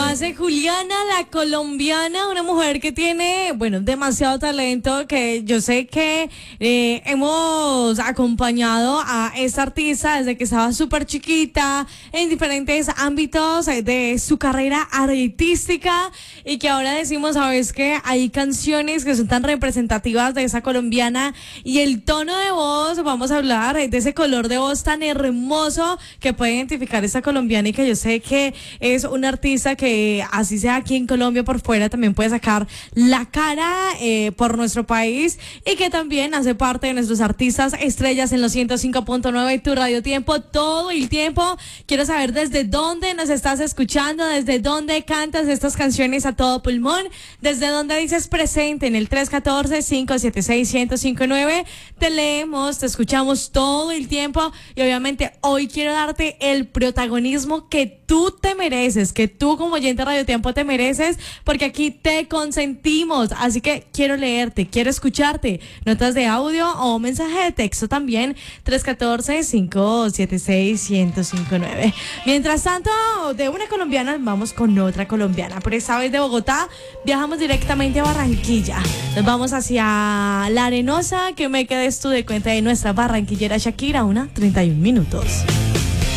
hace Juliana, la colombiana, una mujer que tiene, bueno, demasiado talento, que yo sé que hemos acompañado a esta artista desde que estaba súper chiquita en diferentes ámbitos de su carrera artística y que ahora decimos, ¿sabes qué? Hay canciones que son tan representativas de esa colombiana y el tono de voz, vamos a hablar de ese color de voz tan hermoso que puede identificar esta colombiana y que yo sé que es una artista que así sea aquí en Colombia por fuera también puede sacar la cara por nuestro país y que también hace parte de nuestros artistas estrellas en los 105.9 tu Radio Tiempo todo el tiempo. Quiero saber desde dónde nos estás escuchando, desde dónde cantas estas canciones a todo pulmón, desde dónde dices presente en el 314-576-1059. Te leemos, te escuchamos todo el tiempo y obviamente hoy quiero darte el protagonismo que tú te mereces, que tú como oyente de Radio Tiempo te mereces, porque aquí te consentimos, así que quiero leerte, quiero escucharte, notas de audio o mensaje de texto también, 314-576-1059. Mientras tanto, de una colombiana vamos con otra colombiana, pero esta vez de Bogotá viajamos directamente a Barranquilla, nos vamos hacia La Arenosa, que me quedes tú de cuenta de nuestra barranquillera Shakira, 1:31.